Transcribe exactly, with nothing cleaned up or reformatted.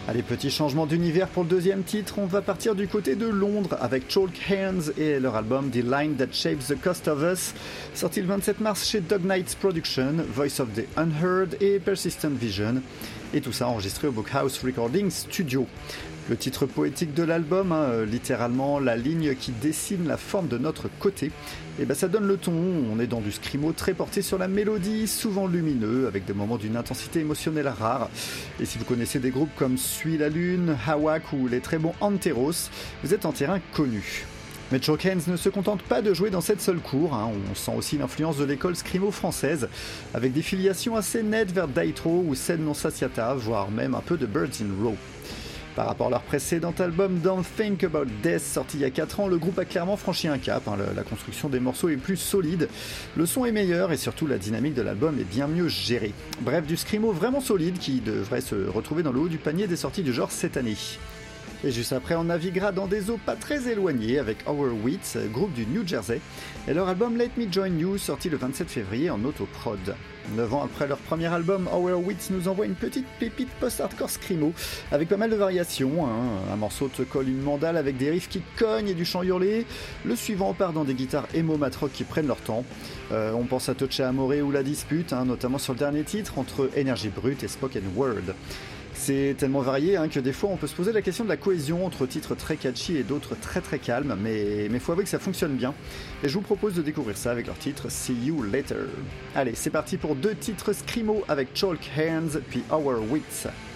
Allez, petit changement d'univers pour le deuxième titre, on va partir du côté de Londres avec Chalk Hands et leur album The Line That Shapes the Cost of Us, sorti le vingt-sept mars chez Dog Knights Production, Voice of the Unheard et Persistent Vision, et tout ça enregistré au Bookhouse Recording Studio. Le titre poétique de l'album, hein, littéralement la ligne qui dessine la forme de notre côté, et ben ça donne le ton. On est dans du screamo très porté sur la mélodie, souvent lumineux, avec des moments d'une intensité émotionnelle rare. Et si vous connaissez des groupes comme Suis la Lune, Hawak ou les très bons Anteros, vous êtes en terrain connu. Mais Chalk Hands ne se contente pas de jouer dans cette seule cour, hein. On sent aussi l'influence de l'école screamo française, avec des filiations assez nettes vers Daitro ou Sen non Saciata, voire même un peu de Birds in Row. Par rapport à leur précédent album Don't Think About Death, sorti il y a quatre ans, le groupe a clairement franchi un cap, hein. La construction des morceaux est plus solide, le son est meilleur et surtout la dynamique de l'album est bien mieux gérée. Bref, du screamo vraiment solide qui devrait se retrouver dans le haut du panier des sorties du genre cette année. Et juste après, on naviguera dans des eaux pas très éloignées avec Our Wits, groupe du New Jersey, et leur album Let Me Join You, sorti le vingt-sept février en autoprod. Neuf ans après leur premier album, Our Wits nous envoie une petite pépite post-hardcore screamo, avec pas mal de variations, hein. Un morceau te colle une mandale avec des riffs qui cognent et du chant hurlé, le suivant part dans des guitares emo mat rock qui prennent leur temps. Euh, on pense à Touch Amore ou La Dispute, hein, notamment sur le dernier titre, entre énergie brute et spoken word. C'est tellement varié hein, que des fois on peut se poser la question de la cohésion entre titres très catchy et d'autres très très calmes, mais il faut avouer que ça fonctionne bien. Et je vous propose de découvrir ça avec leur titre See You Later. Allez, c'est parti pour deux titres screamo avec Chalk Hands puis Our Wits.